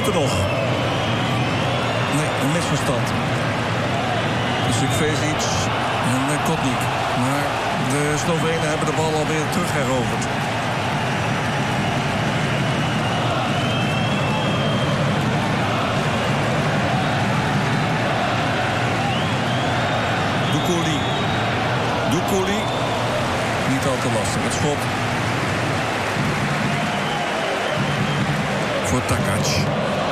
minuten nog. Nee, een misverstand. Dus Vezic en Kotnik. Maar de Slovenen hebben de bal alweer terugheroverd. Doukouli. Niet al te lastig. Het schot voor Takac.